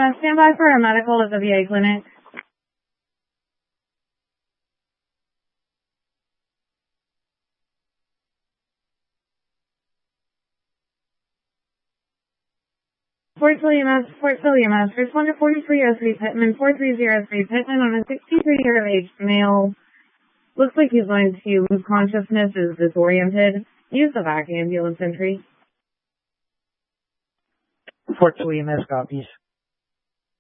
EMS, stand by for a medical at the VA clinic. Fort Williams, responder 4303 Pittman, 4303 Pittman on a 63-year-of-age male. Looks like he's going to lose consciousness, is disoriented. Use the VAC ambulance entry. Fort Williams copies.